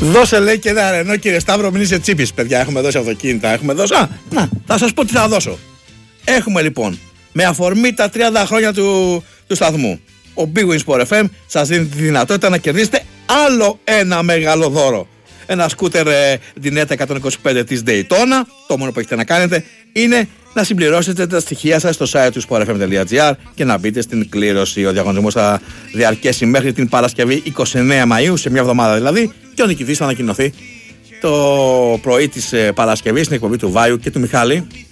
Δώσε, λέει, και ένα Ρενό, κύριε Σταύρο, μην είσαι τσίπης. Παιδιά, έχουμε δώσει αυτοκίνητα. Έχουμε δώσει. Να, θα σας πω τι θα δώσω. Έχουμε λοιπόν, με αφορμή τα 30 χρόνια του σταθμού, ο Big Win Sport FM σας δίνει τη δυνατότητα να κερδίσετε άλλο ένα μεγάλο δώρο. Ένα σκούτερ Dinetta 125 της Daytona. Το μόνο που έχετε να κάνετε είναι να συμπληρώσετε τα στοιχεία σας στο site του sportfm.gr και να μπείτε στην κλήρωση. Ο διαγωνισμός θα διαρκέσει μέχρι την Παρασκευή 29 Μαΐου, σε μια εβδομάδα δηλαδή, και ο νικητής θα ανακοινωθεί το πρωί της Παρασκευής στην εκπομπή του Βάιου και του Μιχάλη.